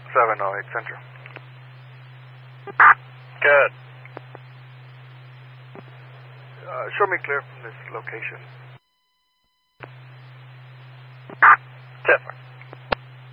708 Central. Good. Show me clear from this location.